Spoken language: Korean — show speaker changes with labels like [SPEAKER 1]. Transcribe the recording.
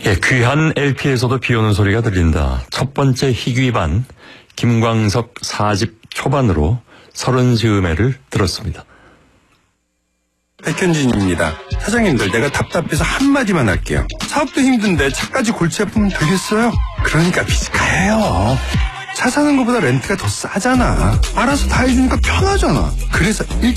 [SPEAKER 1] 예, 귀한 LP에서도 비 오는 소리가 들린다. 첫 번째 희귀반 김광석 4집 초반으로 30즈음에를 들었습니다.
[SPEAKER 2] 백현진입니다. 사장님들, 내가 답답해서 한마디만 할게요. 사업도 힘든데 차까지 골치 아프면 되겠어요? 그러니까 비즈카예요. 차 사는 것보다 렌트가 더 싸잖아. 알아서 다 해주니까 편하잖아. 그래서